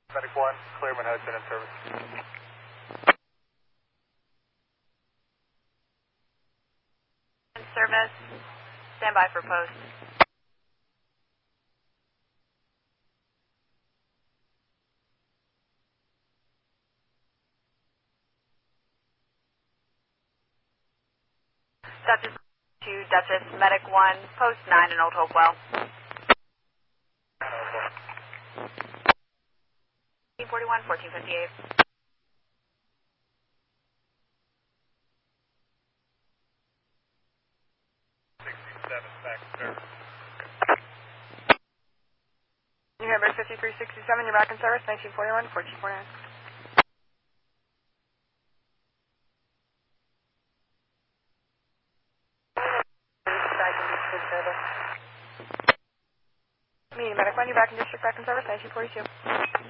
Medic 1, Clearman Hudson in service. In service. Stand by for post. Duchess 2, Duchess, Medic 1, post 9 in Old Hopewell. 1441, 1458. 67, back in service. New Hamburg 5367, you're back in service, 1941, 1449. Back in district service. Medic 1, you're back in district, back in service, 1942.